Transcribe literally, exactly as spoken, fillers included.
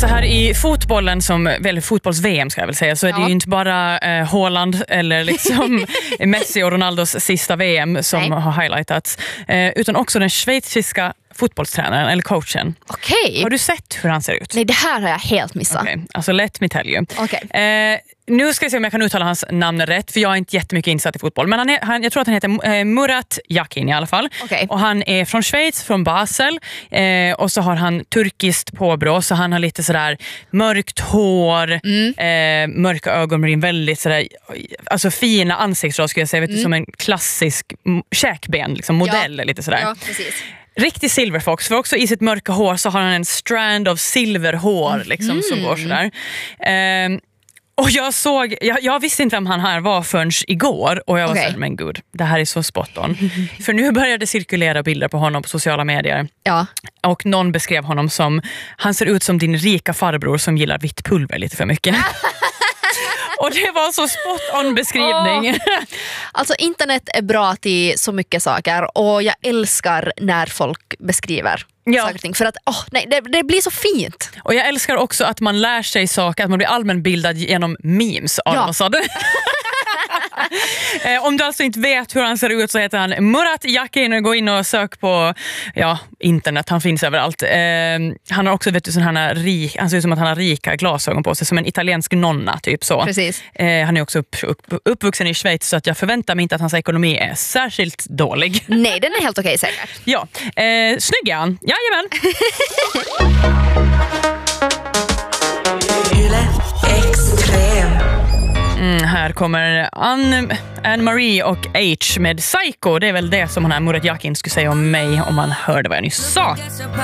så här i fotbollen, som väl fotbolls-V M ska jag väl säga, så är det Ja. ju inte bara eh, Haaland eller liksom Messi och Ronaldos sista V M som Nej. har highlightats, eh, utan också den schweiziska fotbollstränaren eller coachen. Okej. Har du sett hur han ser ut? Nej, det här har jag helt missat. Okay. Alltså let me tell you. Okej. Eh, nu ska jag se om jag kan uttala hans namn rätt, för jag är inte jättemycket insatt i fotboll. Men han är, han, jag tror att han heter eh, Murat Yakin i alla fall. Okej. Och han är från Schweiz, från Basel. Eh, och så har han turkiskt påbrå, så han har lite sådär mörkt hår, Mm. eh, mörka ögonbryn, väldigt sådär, alltså fina ansiktsdrag skulle jag säga, vet du, Mm. som en klassisk m- käkben, liksom modell, lite sådär. Ja, precis. Riktig silverfox, för också i sitt mörka hår så har han en strand av silverhår liksom, som går sådär. Ehm, och jag såg, jag, jag visste inte vem han här var förrän igår, och jag var Okej. såhär, men gud, det här är så spot on. För nu började cirkulera bilder på honom på sociala medier, Ja. och någon beskrev honom som, han ser ut som din rika farbror som gillar vitt pulver lite för mycket. Och det var så spot on beskrivning. Alltså internet är bra till så mycket saker, och jag älskar när folk beskriver Ja. saker och ting. För att åh, nej, det, det blir så fint. Och jag älskar också att man lär sig saker, att man blir allmänbildad genom memes. Ja. Ja. Vad sa du? eh, om du alltså inte vet hur han ser ut, så heter han Murat Yakin. Gå in och sök på ja, internet, han finns överallt. Eh, han har också, vet du, sån här rik, han ser ut som att han har rika glasögon på sig, som en italiensk nonna typ så. Precis. Eh, han är också upp, upp, uppvuxen i Schweiz, så att jag förväntar mig inte att hans ekonomi är särskilt dålig. Nej, den är helt okej säkert. Ja, eh, snygg är han. Jajamän. Yle Extrem. Mm, här kommer Anne, Anne-Marie och H med Psycho. Det är väl det som hon här Murat Yakin skulle säga om mig om man hörde vad jag nyss sa.